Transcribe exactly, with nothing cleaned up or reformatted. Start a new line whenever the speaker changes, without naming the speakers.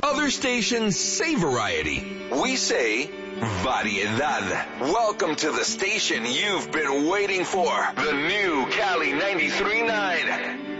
Other stations say variety. We say variedad. Welcome to the station you've been waiting for. The new Cali ninety-three point nine.